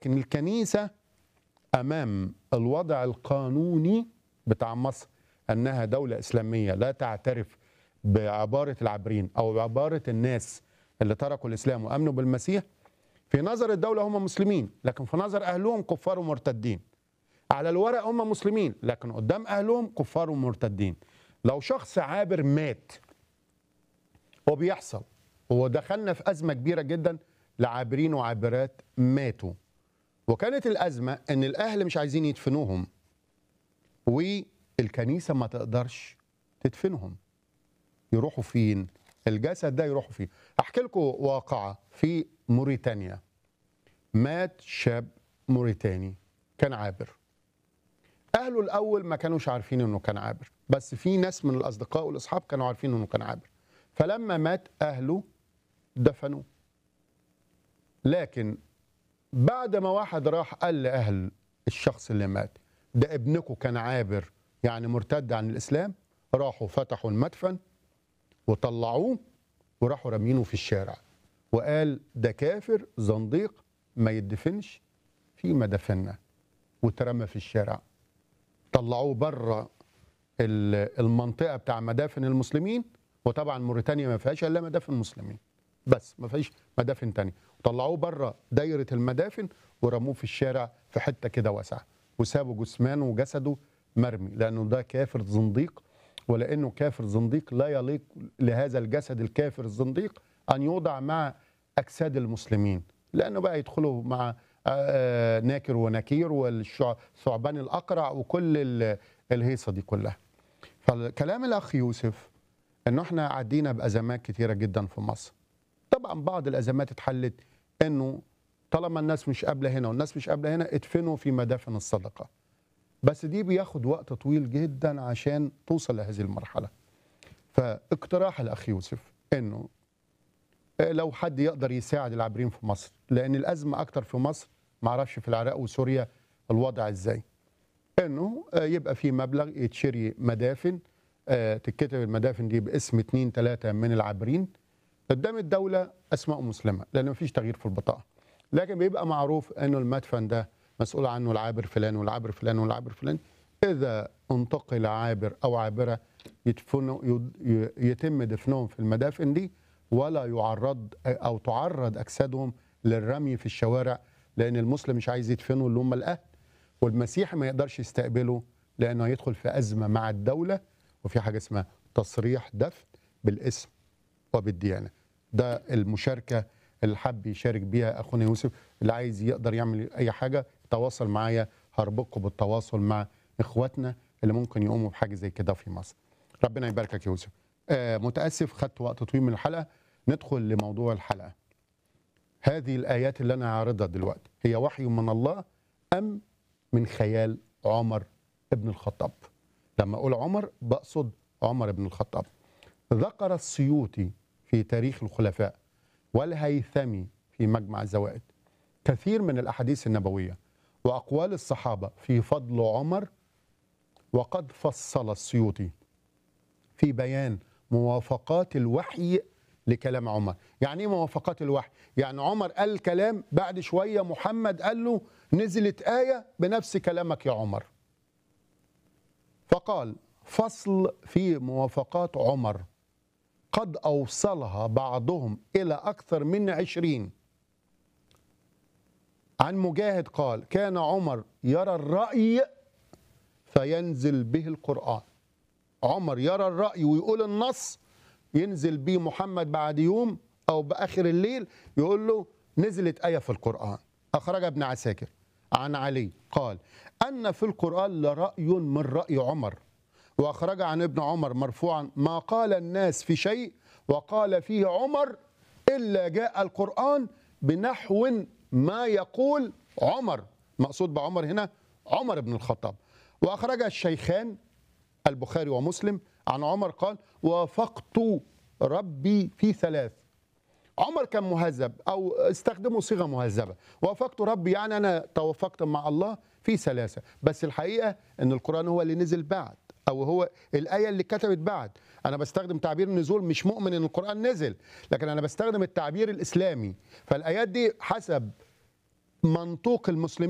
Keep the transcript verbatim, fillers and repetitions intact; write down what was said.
لكن الكنيسة أمام الوضع القانوني بتاع مصر أنها دولة إسلامية لا تعترف بعبارة العابرين أو بعبارة الناس اللي تركوا الإسلام وأمنوا بالمسيح. في نظر الدولة هم مسلمين، لكن في نظر أهلهم كفار ومرتدين. على الورق هم مسلمين، لكن قدام أهلهم كفار ومرتدين. لو شخص عابر مات، وبيحصل، ودخلنا في أزمة كبيرة جدا لعابرين وعابرات ماتوا، وكانت الأزمة أن الأهل مش عايزين يدفنوهم والكنيسة ما تقدرش تدفنهم. يروحوا فين؟ الجسد ده يروحوا فين؟ أحكي لكم واقعة في موريتانيا. مات شاب موريتاني كان عابر. أهله الأول ما كانوش عارفين أنه كان عابر، بس في ناس من الأصدقاء والأصحاب كانوا عارفين أنه كان عابر. فلما مات أهله دفنوه. لكن بعد ما واحد راح قال لأهل الشخص اللي مات ده ابنكم كان عابر يعني مرتد عن الإسلام، راحوا فتحوا المدفن وطلعوه وراحوا رامينه في الشارع، وقال ده كافر زنديق ما يدفنش في مدافننا، واترمى في الشارع. طلعوه بره المنطقة بتاع مدافن المسلمين، وطبعا موريتانيا ما فيهاش الا مدافن مسلمين بس، ما فيش مدافن تانية. طلعوه بره دايرة المدافن ورموه في الشارع في حتة كده واسعة، وسابوا جثمانه وجسده مرمي، لأنه ده كافر زنديق، ولأنه كافر زنديق لا يليق لهذا الجسد الكافر الزنديق أن يوضع مع أجساد المسلمين، لأنه بقى يدخلوا مع ناكر ونكير والثعبان الأقرع وكل الهيصة دي كلها. فالكلام الأخ يوسف أنه احنا عدينا بأزمات كتيرة جدا في مصر. طبعا بعض الأزمات اتحلت أنه طالما الناس مش قابلة هنا والناس مش قابلة هنا ادفنوا في مدافن الصدقة، بس دي بياخد وقت طويل جدا عشان توصل لهذه المرحلة. فاقتراح الأخ يوسف أنه لو حد يقدر يساعد العابرين في مصر، لأن الأزمة أكتر في مصر، معرفش في العراق وسوريا الوضع إزاي، أنه يبقى في مبلغ يتشري مدافن، تتكتب المدافن دي باسم اتنين تلاتة من العابرين قدام الدولة أسماء مسلمة، لأن مفيش تغيير في البطاقة، لكن بيبقى معروف أنه المدفن ده مسؤول عنه العابر فلان والعابر فلان والعابر فلان. إذا انتقل عابر أو عابرة يدفنوا يتم دفنهم في المدافن دي، ولا يعرض أو تعرض أجسادهم للرمي في الشوارع، لأن المسلم مش عايز يدفنه اللي هم الأهل، والمسيحي ما يقدرش يستقبله لأنه هيدخل في أزمة مع الدولة، وفي حاجة اسمها تصريح دفن بالاسم وبالديانة. ده المشاركة اللي حب يشارك بيها أخونا يوسف. اللي عايز يقدر يعمل أي حاجة تواصل معايا، هربطكم بالتواصل مع إخواتنا اللي ممكن يقوموا بحاجة زي كده في مصر. ربنا يباركك يا يوسف. آه متأسف خدت وقت طويل من الحلقة. ندخل لموضوع الحلقة. هذه الآيات اللي أنا هعرضها دلوقتي هي وحي من الله أم من خيال عمر ابن الخطاب؟ لما أقول عمر بقصد عمر ابن الخطاب. ذكر السيوطي في تاريخ الخلفاء والهيثمي في مجمع الزوائد كثير من الأحاديث النبوية وأقوال الصحابة في فضل عمر، وقد فصل السيوطي في بيان موافقات الوحي لكلام عمر. يعني ايه موافقات الوحي؟ يعني عمر قال كلام، بعد شوية محمد قال له نزلت آية بنفس كلامك يا عمر. فقال فصل في موافقات عمر قد أوصلها بعضهم إلى أكثر من عشرين. عن مجاهد قال كان عمر يرى الرأي فينزل به القرآن. عمر يرى الرأي ويقول النص، ينزل به محمد بعد يوم أو بآخر الليل يقول له نزلت آية في القرآن. أخرج ابن عساكر عن علي قال أن في القرآن لرأي من رأي عمر، وأخرج عن ابن عمر مرفوعا ما قال الناس في شيء وقال فيه عمر إلا جاء القرآن بنحو ما يقول عمر. مقصود بعمر هنا عمر بن الخطاب. وأخرج الشيخان البخاري ومسلم عن عمر قال وافقت ربي في ثلاث. عمر كان مهذب أو استخدموا صيغة مهذبة، وافقت ربي يعني أنا توافقت مع الله في ثلاثة، بس الحقيقة أن القرآن هو اللي نزل بعد، أو هو الآية اللي كتبت بعد. أنا بستخدم تعبير النزول، مش مؤمن أن القرآن نزل، لكن أنا بستخدم التعبير الإسلامي. فالآيات دي حسب منطوق المسلمين